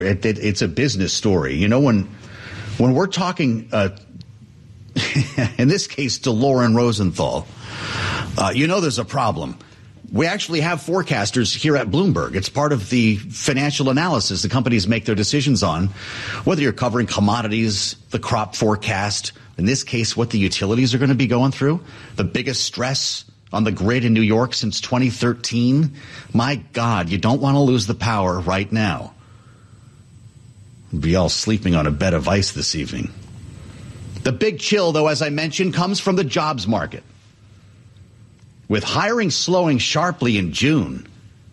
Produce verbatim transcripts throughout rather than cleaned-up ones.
It, it, it's a business story. You know, when when we're talking, uh, in this case, to Lauren Rosenthal, uh, you know there's a problem. We actually have forecasters here at Bloomberg. It's part of the financial analysis the companies make their decisions on, whether you're covering commodities, the crop forecast, in this case, what the utilities are going to be going through, the biggest stress on the grid in New York since twenty thirteen. My God, you don't want to lose the power right now. We'll be all sleeping on a bed of ice this evening. The big chill, though, as I mentioned, comes from the jobs market. With hiring slowing sharply in June,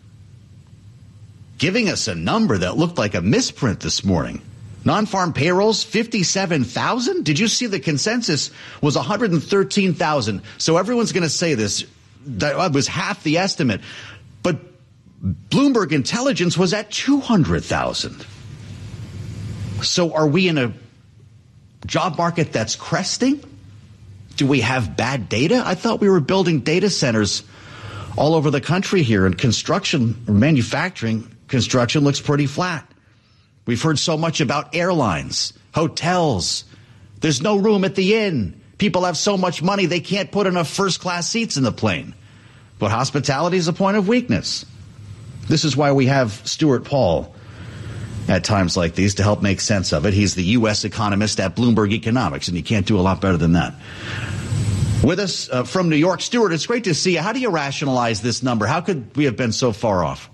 giving us a number that looked like a misprint this morning. Non-farm payrolls, fifty-seven thousand? Did you see the consensus was one hundred thirteen thousand? So everyone's going to say this. That was half the estimate. But Bloomberg Intelligence was at two hundred thousand. So are we in a job market that's cresting? Do we have bad data? I thought we were building data centers all over the country here, and construction, manufacturing construction looks pretty flat. We've heard so much about airlines, hotels. There's no room at the inn. People have so much money they can't put enough first-class seats in the plane. But hospitality is a point of weakness. This is why we have Stuart Paul at times like these to help make sense of it. He's the U S economist at Bloomberg Economics, and you can't do a lot better than that. With us uh, from New York, Stuart, it's great to see you. How do you rationalize this number? How could we have been so far off?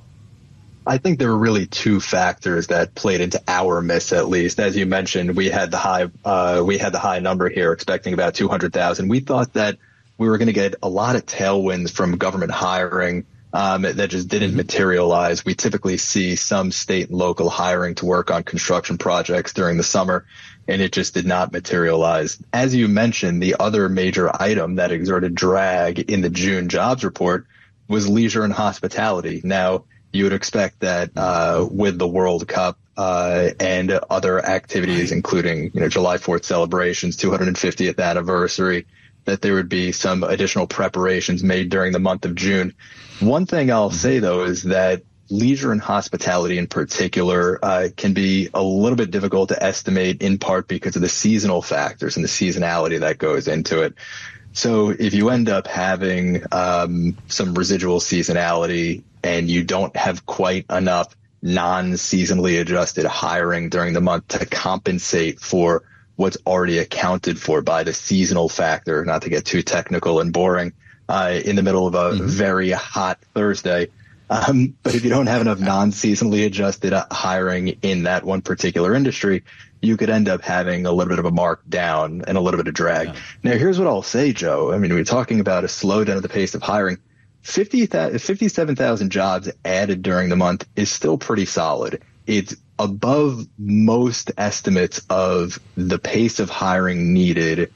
I think there were really two factors that played into our miss, at least. As you mentioned, we had the high uh, we had the high number here, expecting about two hundred thousand. We thought that we were going to get a lot of tailwinds from government hiring um, that just didn't materialize. We typically see some state and local hiring to work on construction projects during the summer, and it just did not materialize. As you mentioned, the other major item that exerted drag in the June jobs report was leisure and hospitality. Now, you would expect that uh, with the World Cup uh, and other activities, including, you know, July fourth celebrations, two hundred fiftieth anniversary, that there would be some additional preparations made during the month of June. One thing I'll say, though, is that leisure and hospitality in particular uh, can be a little bit difficult to estimate, in part because of the seasonal factors and the seasonality that goes into it. So if you end up having um, some residual seasonality and you don't have quite enough non-seasonally adjusted hiring during the month to compensate for what's already accounted for by the seasonal factor, not to get too technical and boring, uh, in the middle of a mm-hmm. very hot Thursday. Um, but if you don't have enough non-seasonally adjusted hiring in that one particular industry, you could end up having a little bit of a markdown and a little bit of drag. Yeah. Now, here's what I'll say, Joe. I mean, we're talking about a slowdown of the pace of hiring. fifty, fifty-seven thousand jobs added during the month is still pretty solid. It's above most estimates of the pace of hiring needed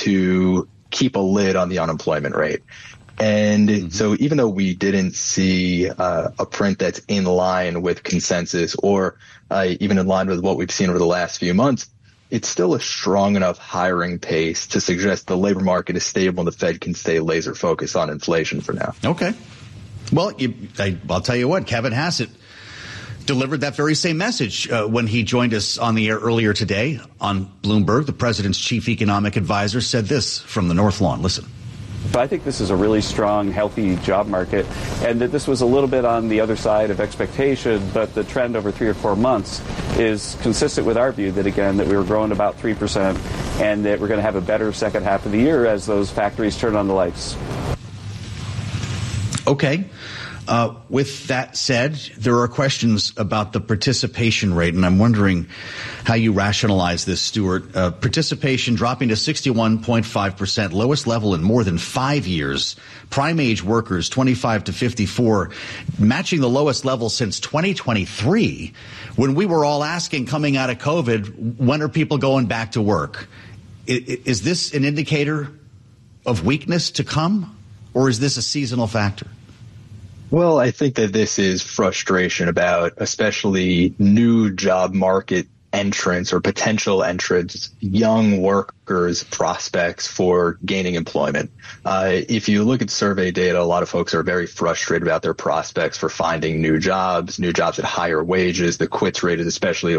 to keep a lid on the unemployment rate. And mm-hmm. so even though we didn't see uh, a print that's in line with consensus or uh, even in line with what we've seen over the last few months, it's still a strong enough hiring pace to suggest the labor market is stable and the Fed can stay laser focused on inflation for now. Okay. Well, you, I, I'll tell you what, Kevin Hassett delivered that very same message uh, when he joined us on the air earlier today on Bloomberg. The president's chief economic advisor said this from the North Lawn. Listen. But I think this is a really strong, healthy job market, and that this was a little bit on the other side of expectation, but the trend over three or four months is consistent with our view that, again, that we were growing about three percent and that we're going to have a better second half of the year as those factories turn on the lights. Okay. Uh, with that said, there are questions about the participation rate, and I'm wondering how you rationalize this, Stuart. Uh, participation dropping to sixty-one point five percent, lowest level in more than five years. Prime age workers, twenty-five to fifty-four, matching the lowest level since twenty twenty-three, when we were all asking, coming out of COVID, when are people going back to work? Is, is this an indicator of weakness to come, or is this a seasonal factor? Well, I think that this is frustration about especially new job market entrants or potential entrants, young workers' prospects for gaining employment. Uh, if you look at survey data, a lot of folks are very frustrated about their prospects for finding new jobs, new jobs at higher wages. The quits rate is especially